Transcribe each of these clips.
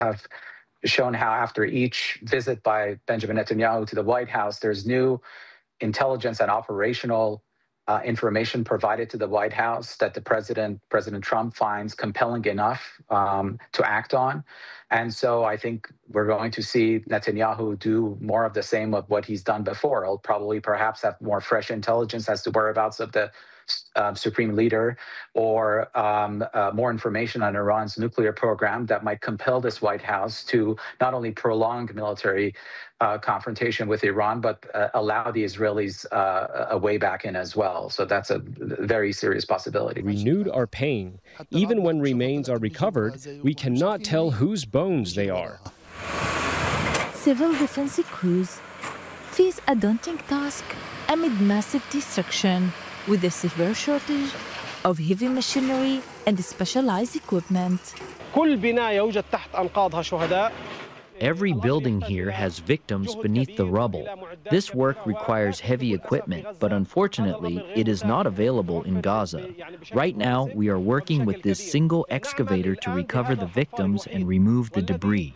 have shown how after each visit by Benjamin Netanyahu to the White House, there's new intelligence and operational information provided to the White House that President Trump finds compelling enough to act on. And so I think we're going to see Netanyahu do more of the same of what he's done before. He'll probably perhaps have more fresh intelligence as to whereabouts of the supreme leader, or more information on Iran's nuclear program that might compel this White House to not only prolong military confrontation with Iran, but allow the Israelis a way back in as well. So that's a very serious possibility. Renewed our pain. Even when remains are recovered, we cannot tell whose bones they are. Civil defense crews face a daunting task amid massive destruction, with a severe shortage of heavy machinery and specialized equipment. Every building here has victims beneath the rubble. This work requires heavy equipment, but unfortunately, it is not available in Gaza. Right now, we are working with this single excavator to recover the victims and remove the debris.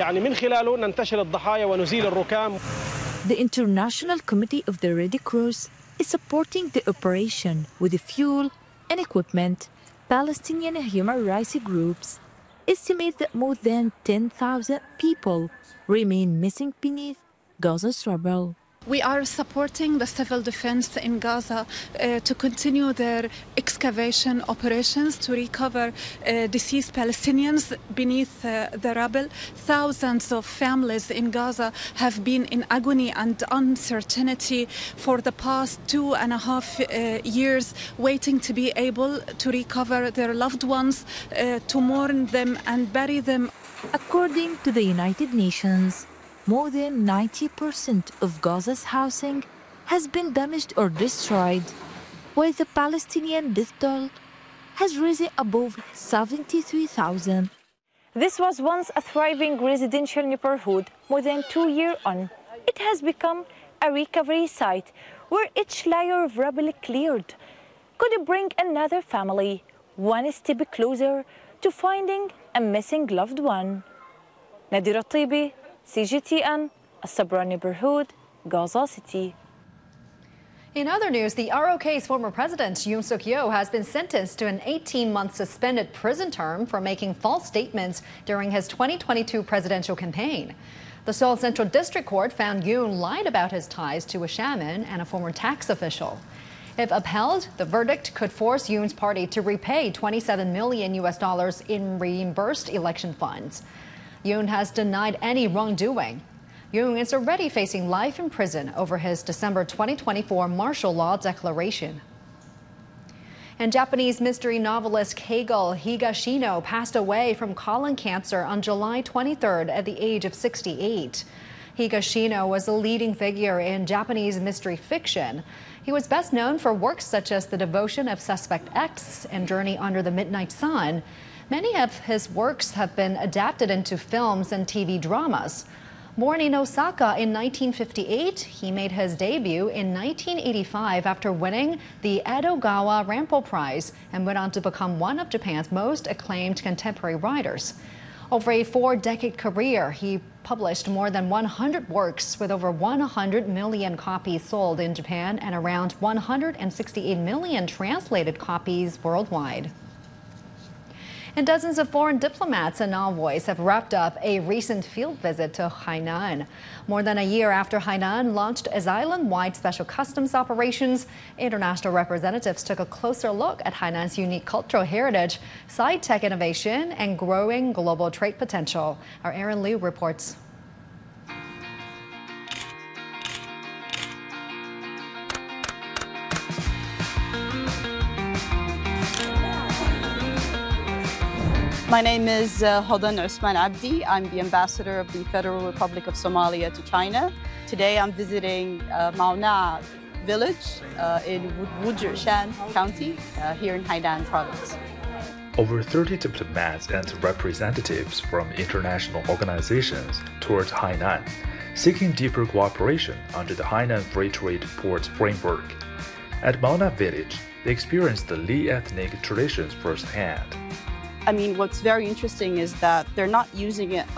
The International Committee of the Red Cross is supporting the operation with fuel and equipment. Palestinian human rights groups estimate that more than 10,000 people remain missing beneath Gaza's rubble. We are supporting the civil defense in Gaza to continue their excavation operations to recover deceased Palestinians beneath the rubble. Thousands of families in Gaza have been in agony and uncertainty for the past 2.5 years, waiting to be able to recover their loved ones, to mourn them and bury them. According to the United Nations, more than 90% of Gaza's housing has been damaged or destroyed, while the Palestinian death toll has risen above 73,000. This was once a thriving residential neighborhood. More than 2 years on, it has become a recovery site where each layer of rubble cleared could bring another family one step closer to finding a missing loved one. Nadira Tibi, CGTN, Sabra neighborhood, Gaza City. In other news, the ROK's former president, Yoon Suk-yeol, has been sentenced to an 18-month suspended prison term for making false statements during his 2022 presidential campaign. The Seoul Central District Court found Yoon lied about his ties to a shaman and a former tax official. If upheld, the verdict could force Yoon's party to repay $27 million in reimbursed election funds. Yoon has denied any wrongdoing. Yoon is already facing life in prison over his December 2024 martial law declaration. And Japanese mystery novelist Keigo Higashino passed away from colon cancer on July 23rd at the age of 68. Higashino was a leading figure in Japanese mystery fiction. He was best known for works such as The Devotion of Suspect X and Journey Under the Midnight Sun. Many of his works have been adapted into films and TV dramas. Born in Osaka in 1958, he made his debut in 1985 after winning the Edogawa Rampo Prize and went on to become one of Japan's most acclaimed contemporary writers. Over a 4-decade career, he published more than 100 works with over 100 million copies sold in Japan and around 168 million translated copies worldwide. And dozens of foreign diplomats and envoys have wrapped up a recent field visit to Hainan. More than a year after Hainan launched its island-wide special customs operations, international representatives took a closer look at Hainan's unique cultural heritage, sci-tech innovation, and growing global trade potential. Our Aaron Liu reports. My name is Hodan Usman Abdi. I'm the ambassador of the Federal Republic of Somalia to China. Today I'm visiting Mauna village in Wujiashan County here in Hainan province. Over 30 diplomats and representatives from international organizations toured Hainan, seeking deeper cooperation under the Hainan Free Trade Port framework. At Mauna village, they experienced the Li ethnic traditions firsthand. I mean, what's very interesting is that they're not using it